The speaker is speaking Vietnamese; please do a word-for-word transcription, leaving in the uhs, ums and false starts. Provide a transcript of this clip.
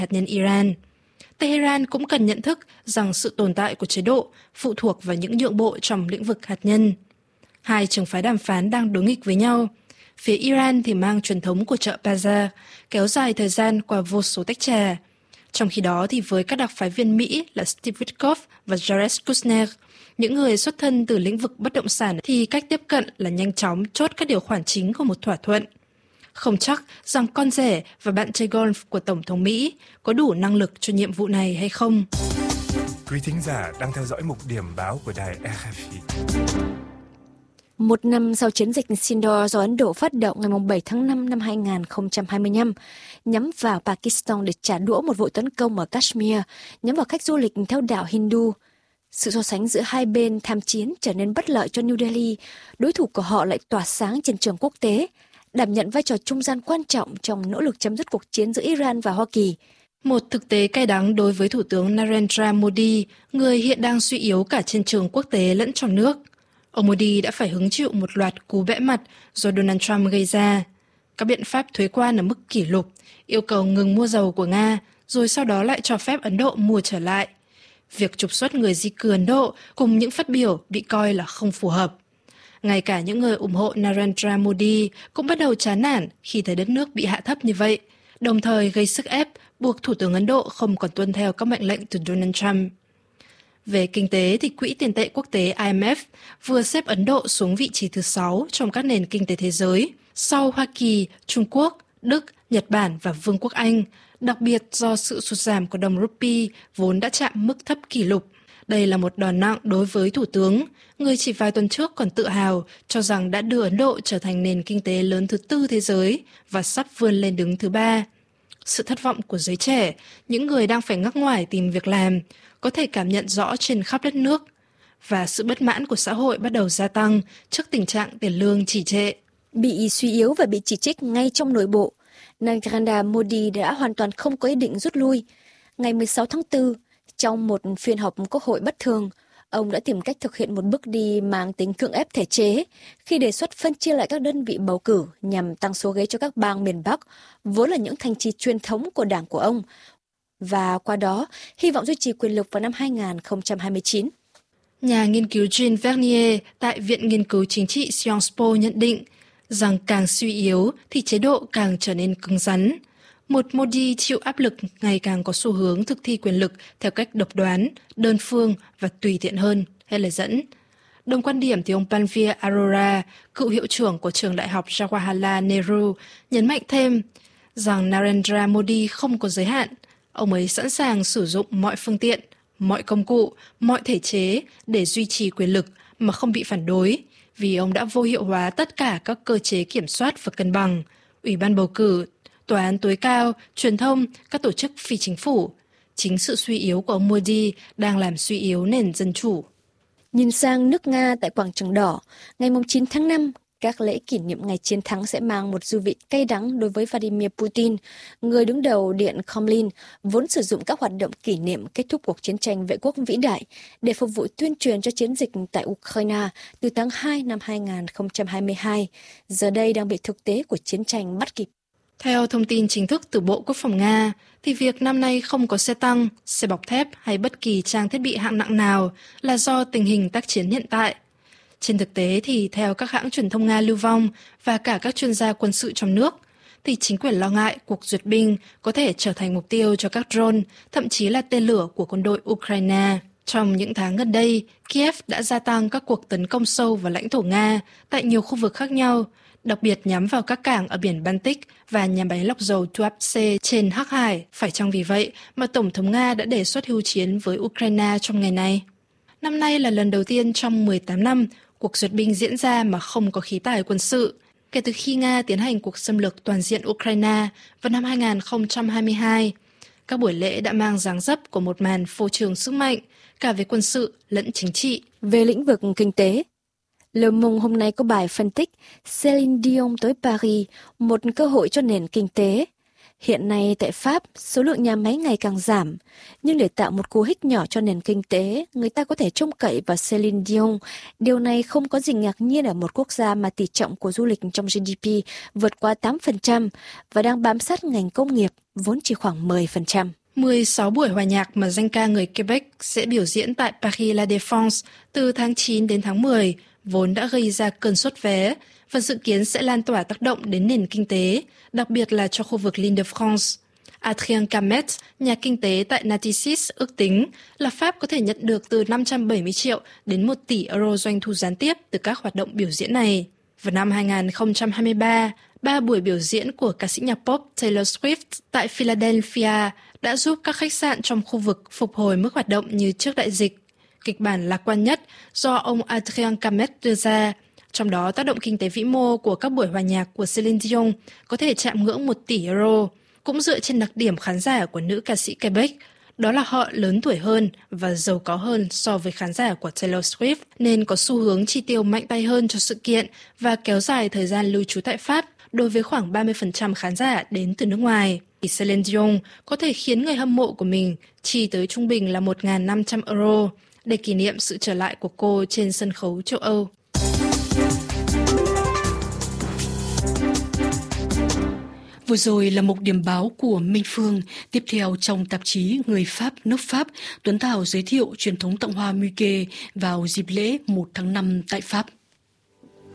hạt nhân Iran. Tehran cũng cần nhận thức rằng sự tồn tại của chế độ phụ thuộc vào những nhượng bộ trong lĩnh vực hạt nhân. Hai trường phái đàm phán đang đối nghịch với nhau. Phía Iran thì mang truyền thống của chợ Bazaar, kéo dài thời gian qua vô số tách trà. Trong khi đó thì với các đặc phái viên Mỹ là Steve Witkoff và Jared Kushner, những người xuất thân từ lĩnh vực bất động sản, thì cách tiếp cận là nhanh chóng chốt các điều khoản chính của một thỏa thuận. Không chắc rằng con rể và bạn chơi golf của Tổng thống Mỹ có đủ năng lực cho nhiệm vụ này hay không. Quý thính giả đang theo dõi mục điểm báo của đài rờ ép i. Một năm sau chiến dịch Sindoor do Ấn Độ phát động ngày bảy tháng năm năm hai nghìn không trăm hai mươi lăm, nhắm vào Pakistan để trả đũa một vụ tấn công ở Kashmir, nhắm vào khách du lịch theo đạo Hindu. Sự so sánh giữa hai bên tham chiến trở nên bất lợi cho New Delhi, đối thủ của họ lại tỏa sáng trên trường quốc tế, đảm nhận vai trò trung gian quan trọng trong nỗ lực chấm dứt cuộc chiến giữa Iran và Hoa Kỳ. Một thực tế cay đắng đối với Thủ tướng Narendra Modi, người hiện đang suy yếu cả trên trường quốc tế lẫn trong nước. Ông Modi đã phải hứng chịu một loạt cú bẽ mặt do Donald Trump gây ra. Các biện pháp thuế quan ở mức kỷ lục, yêu cầu ngừng mua dầu của Nga, rồi sau đó lại cho phép Ấn Độ mua trở lại. Việc trục xuất người di cư Ấn Độ cùng những phát biểu bị coi là không phù hợp. Ngay cả những người ủng hộ Narendra Modi cũng bắt đầu chán nản khi thấy đất nước bị hạ thấp như vậy, đồng thời gây sức ép buộc Thủ tướng Ấn Độ không còn tuân theo các mệnh lệnh từ Donald Trump. Về kinh tế thì Quỹ tiền tệ quốc tế I M F vừa xếp Ấn Độ xuống vị trí thứ sáu trong các nền kinh tế thế giới, sau Hoa Kỳ, Trung Quốc, Đức, Nhật Bản và Vương quốc Anh, đặc biệt do sự sụt giảm của đồng rupee vốn đã chạm mức thấp kỷ lục. Đây là một đòn nặng đối với Thủ tướng, người chỉ vài tuần trước còn tự hào cho rằng đã đưa Ấn Độ trở thành nền kinh tế lớn thứ tư thế giới và sắp vươn lên đứng thứ ba. Sự thất vọng của giới trẻ, những người đang phải ngắc ngoải tìm việc làm, có thể cảm nhận rõ trên khắp đất nước, và sự bất mãn của xã hội bắt đầu gia tăng trước tình trạng tiền lương trì trệ. Bị suy yếu và bị chỉ trích ngay trong nội bộ, Narendra Modi đã hoàn toàn không có ý định rút lui. Ngày mười sáu tháng tư, trong một phiên họp quốc hội bất thường, ông đã tìm cách thực hiện một bước đi mang tính cưỡng ép thể chế khi đề xuất phân chia lại các đơn vị bầu cử nhằm tăng số ghế cho các bang miền Bắc, vốn là những thành trì truyền thống của đảng của ông, và qua đó hy vọng duy trì quyền lực vào năm hai nghìn không trăm hai mươi chín. Nhà nghiên cứu Jean Vernier tại Viện Nghiên cứu Chính trị Sciences Po nhận định rằng càng suy yếu thì chế độ càng trở nên cứng rắn. Một Modi chịu áp lực ngày càng có xu hướng thực thi quyền lực theo cách độc đoán, đơn phương và tùy tiện hơn, hay lời dẫn. Đồng quan điểm thì ông Banvir Arora, cựu hiệu trưởng của trường đại học Jawaharlal Nehru, nhấn mạnh thêm rằng Narendra Modi không có giới hạn. Ông ấy sẵn sàng sử dụng mọi phương tiện, mọi công cụ, mọi thể chế để duy trì quyền lực mà không bị phản đối, vì ông đã vô hiệu hóa tất cả các cơ chế kiểm soát và cân bằng, Ủy ban bầu cử, Tòa án tối cao, truyền thông, các tổ chức phi chính phủ. Chính sự suy yếu của ông Modi đang làm suy yếu nền dân chủ. Nhìn sang nước Nga tại Quảng trường Đỏ, ngày chín tháng năm, các lễ kỷ niệm ngày chiến thắng sẽ mang một dư vị cay đắng đối với Vladimir Putin, người đứng đầu Điện Kremlin, vốn sử dụng các hoạt động kỷ niệm kết thúc cuộc chiến tranh vệ quốc vĩ đại để phục vụ tuyên truyền cho chiến dịch tại Ukraine từ tháng hai năm hai nghìn không trăm hai mươi hai, giờ đây đang bị thực tế của chiến tranh bắt kịp. Theo thông tin chính thức từ Bộ Quốc phòng Nga, thì việc năm nay không có xe tăng, xe bọc thép hay bất kỳ trang thiết bị hạng nặng nào là do tình hình tác chiến hiện tại. Trên thực tế thì theo các hãng truyền thông Nga lưu vong và cả các chuyên gia quân sự trong nước, thì chính quyền lo ngại cuộc duyệt binh có thể trở thành mục tiêu cho các drone, thậm chí là tên lửa của quân đội Ukraine. Trong những tháng gần đây, Kiev đã gia tăng các cuộc tấn công sâu vào lãnh thổ Nga tại nhiều khu vực khác nhau, đặc biệt nhắm vào các cảng ở biển Baltic và nhà máy lọc dầu Tuapse trên Hắc Hải. Phải chăng vì vậy mà Tổng thống Nga đã đề xuất hưu chiến với Ukraine trong ngày này? Năm nay là lần đầu tiên trong mười tám năm cuộc duyệt binh diễn ra mà không có khí tài quân sự, kể từ khi Nga tiến hành cuộc xâm lược toàn diện Ukraine vào năm hai nghìn không trăm hai mươi hai. Các buổi lễ đã mang dáng dấp của một màn phô trương sức mạnh, cả về quân sự lẫn chính trị. Về lĩnh vực kinh tế, Le Monde hôm nay có bài phân tích Céline Dion tới Paris, một cơ hội cho nền kinh tế. Hiện nay tại Pháp, số lượng nhà máy ngày càng giảm. Nhưng để tạo một cú hích nhỏ cho nền kinh tế, người ta có thể trông cậy vào Céline Dion. Điều này không có gì ngạc nhiên ở một quốc gia mà tỷ trọng của du lịch trong giê đê pê vượt qua tám phần trăm và đang bám sát ngành công nghiệp, vốn chỉ khoảng mười phần trăm. mười sáu buổi hòa nhạc mà danh ca người Quebec sẽ biểu diễn tại Paris La Défense từ tháng chín đến tháng mười, vốn đã gây ra cơn sốt vé và dự kiến sẽ lan tỏa tác động đến nền kinh tế, đặc biệt là cho khu vực Île-de-France. Adrien Camet, nhà kinh tế tại Natixis, ước tính là Pháp có thể nhận được từ năm trăm bảy mươi triệu đến một tỷ euro doanh thu gián tiếp từ các hoạt động biểu diễn này. Vào năm hai không hai ba, ba buổi biểu diễn của ca sĩ nhạc pop Taylor Swift tại Philadelphia đã giúp các khách sạn trong khu vực phục hồi mức hoạt động như trước đại dịch. Kịch bản lạc quan nhất do ông Adrien Camet đưa ra, trong đó tác động kinh tế vĩ mô của các buổi hòa nhạc của Céline Dion có thể chạm ngưỡng một tỷ euro, cũng dựa trên đặc điểm khán giả của nữ ca sĩ Quebec. Đó là họ lớn tuổi hơn và giàu có hơn so với khán giả của Taylor Swift, nên có xu hướng chi tiêu mạnh tay hơn cho sự kiện và kéo dài thời gian lưu trú tại Pháp đối với khoảng ba mươi phần trăm khán giả đến từ nước ngoài. Céline Dion có thể khiến người hâm mộ của mình chi tới trung bình là một nghìn năm trăm euro để kỷ niệm sự trở lại của cô trên sân khấu châu Âu. Vừa rồi là mục điểm báo của Minh Phương. Tiếp theo trong tạp chí Người Pháp, nước Pháp, Tuấn Thảo giới thiệu truyền thống tặng hoa Muke vào dịp lễ một tháng năm tại Pháp.